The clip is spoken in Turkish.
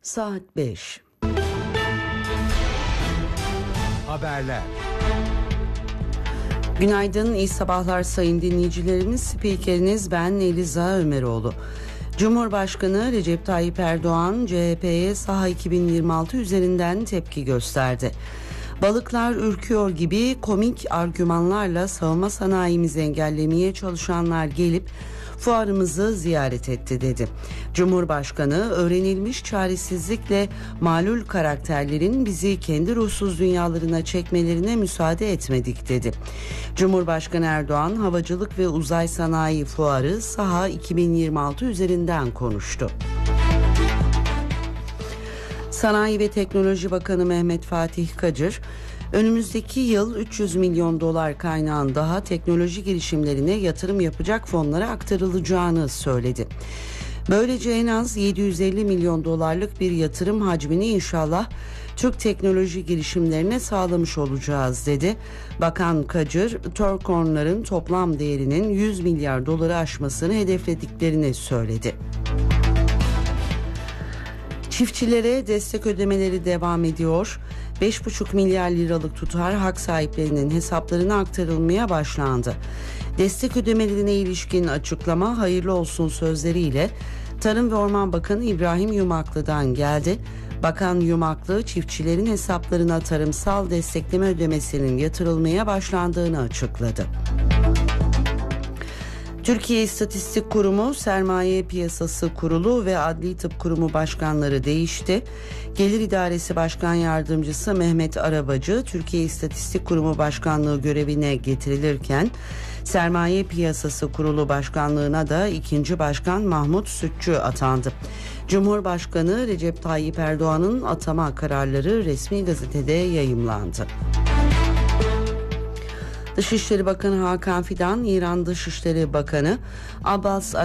Saat 5. Haberler. Günaydın, iyi sabahlar sayın dinleyicilerimiz. Spikeriniz ben Eliza Ömeroğlu. Cumhurbaşkanı Recep Tayyip Erdoğan, CHP'ye Saha 2026 üzerinden tepki gösterdi. Balıklar ürküyor gibi komik argümanlarla savunma sanayimizi engellemeye çalışanlar gelip fuarımızı ziyaret etti dedi. Cumhurbaşkanı öğrenilmiş çaresizlikle malul karakterlerin bizi kendi ruhsuz dünyalarına çekmelerine müsaade etmedik dedi. Cumhurbaşkanı Erdoğan havacılık ve uzay sanayi fuarı Saha 2026 üzerinden konuştu. Sanayi ve Teknoloji Bakanı Mehmet Fatih Kacır, önümüzdeki yıl 300 milyon dolar kaynağın daha teknoloji girişimlerine yatırım yapacak fonlara aktarılacağını söyledi. Böylece en az 750 milyon dolarlık bir yatırım hacmini inşallah Türk teknoloji girişimlerine sağlamış olacağız dedi. Bakan Kacır, Torkorn'ların toplam değerinin 100 milyar doları aşmasını hedeflediklerini söyledi. Çiftçilere destek ödemeleri devam ediyor. 5,5 milyar liralık tutar hak sahiplerinin hesaplarına aktarılmaya başlandı. Destek ödemelerine ilişkin açıklama hayırlı olsun sözleriyle Tarım ve Orman Bakanı İbrahim Yumaklı'dan geldi. Bakan Yumaklı, çiftçilerin hesaplarına tarımsal destekleme ödemesinin yatırılmaya başlandığını açıkladı. Türkiye İstatistik Kurumu, Sermaye Piyasası Kurulu ve Adli Tıp Kurumu başkanları değişti. Gelir İdaresi Başkan Yardımcısı Mehmet Arabacı, Türkiye İstatistik Kurumu Başkanlığı görevine getirilirken, Sermaye Piyasası Kurulu Başkanlığına da 2. Başkan Mahmut Sütçü atandı. Cumhurbaşkanı Recep Tayyip Erdoğan'ın atama kararları resmi gazetede yayımlandı. Dışişleri Bakanı Hakan Fidan, İran Dışişleri Bakanı Abbas